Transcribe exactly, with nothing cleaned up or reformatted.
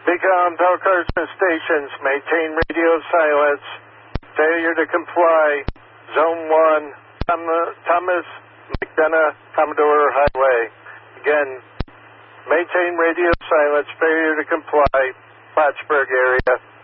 Beacon, Bell Carson stations, maintain radio silence. Failure to comply. Zone one, Tom- Thomas McDonough, Commodore Highway. Again, maintain radio silence. Failure to comply. Plattsburgh area.